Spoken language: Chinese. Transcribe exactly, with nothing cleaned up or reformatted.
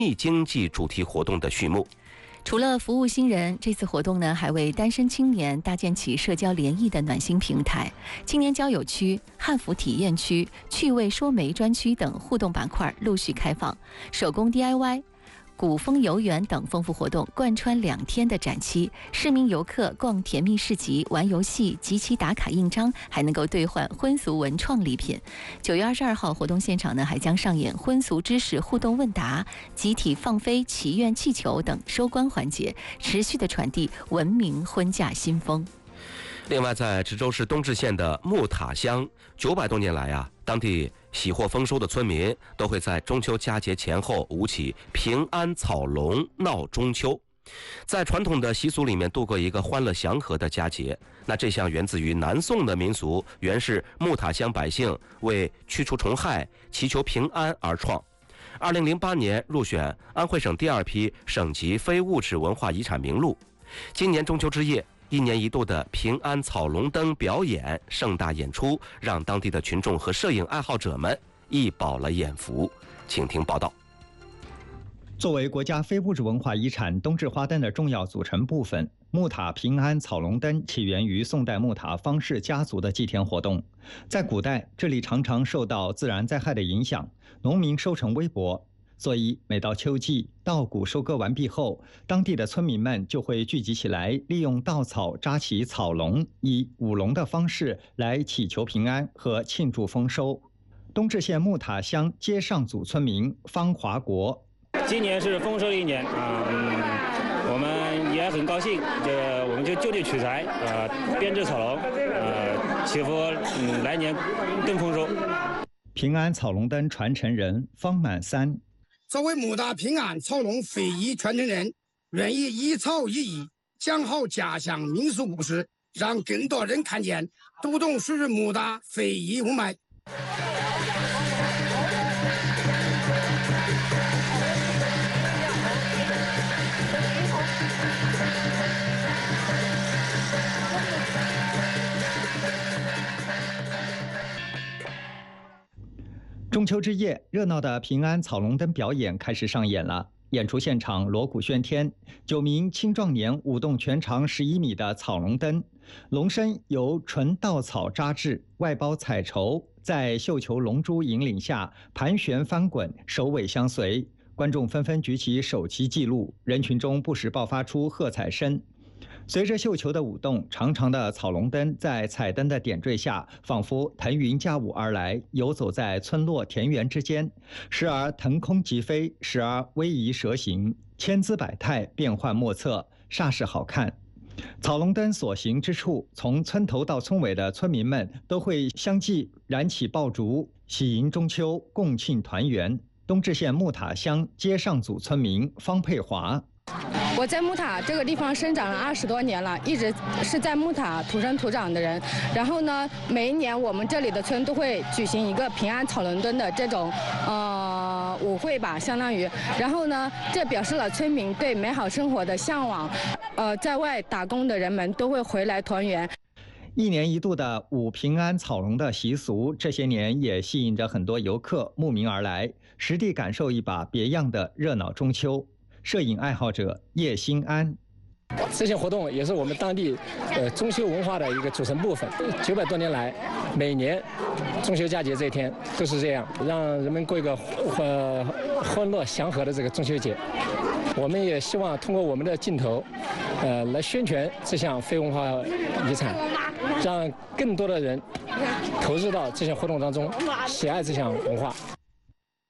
益经济主题活动的序幕。 除了服务新人，这次活动呢还为单身青年搭建起社交联谊的暖心平台。青年交友区、汉服体验区、趣味说媒专区等互动板块陆续开放，手工 D I Y、古风游园等丰富活动贯穿两天的展期，市民游客逛甜蜜市集、玩游戏、集齐打卡印章，还能够兑换婚俗文创礼品。九月二十二号，活动现场呢还将上演婚俗知识互动问答、集体放飞祈愿气球等收官环节，持续的传递文明婚嫁新风。 另外，在池州市东至县的木塔乡，九百多年来啊，当地喜获丰收的村民都会在中秋佳节前后舞起平安草龙闹中秋，在传统的习俗里面度过一个欢乐祥和的佳节。那这项源自于南宋的民俗，原是木塔乡百姓为驱除虫害、祈求平安而创。二零零八年入选安徽省第二批省级非物质文化遗产名录。今年中秋之夜，一年一度的平安草龙灯表演盛大演出，让当地的群众和摄影爱好者们一饱了眼福。请听报道。 作为国家非物质文化遗产冬至花灯的重要组成部分，木塔平安草龙灯起源于宋代木塔方氏家族的祭田活动。在古代，这里常常受到自然灾害的影响，农民收成微薄，所以每到秋季，稻谷收割完毕后，当地的村民们就会聚集起来，利用稻草扎起草笼，以舞龙的方式来祈求平安和庆祝丰收。东至县木塔乡街上组村民方华国， 今年是丰收的一年啊，嗯，我们也很高兴，这个我们就就地取材，呃，编织草笼，呃，祈福嗯来年更丰收。 平安草龙灯传承人方满三， 作为木塔平安草龙非遗传承人，愿意一草一艺讲好家乡民俗故事，让更多人看见，读懂属于木塔非遗文脉。 中秋之夜，热闹的平安草龙灯表演开始上演了。演出现场锣鼓喧天，九名青壮年舞动全长十一米的草龙灯，龙身由纯稻草扎制，外包彩绸，在绣球龙珠引领下盘旋翻滚，首尾相随。观众纷纷举起手旗记录，人群中不时爆发出喝彩声。随着绣球的舞动，长长的草龙灯在彩灯的点缀下，仿佛腾云驾雾而来，游走在村落田园之间，时而腾空疾飞，时而威仪蛇行，千姿百态，变幻莫测，煞是好看。草龙灯所行之处，从村头到村尾的村民们都会相继燃起爆竹，喜迎中秋，共庆团圆。东至县木塔乡街上组村民方佩华， 我在木塔这个地方生长了二十多年了，一直是在木塔土生土长的人。然后呢，每一年我们这里的村都会举行一个平安草龙灯的这种呃舞会吧，相当于。然后呢，这表示了村民对美好生活的向往。呃，在外打工的人们都会回来团圆。 一年一度的舞平安草龙的习俗，这些年也吸引着很多游客慕名而来，实地感受一把别样的热闹中秋。摄影爱好者叶新安， 这些活动也是我们当地呃中秋文化的一个组成部分。九百多年来，每年中秋佳节这一天都是这样，让人们过一个呃欢乐祥和的这个中秋节。我们也希望通过我们的镜头，呃，来宣传这项非文化遗产，让更多的人投入到这项活动当中，喜爱这项文化。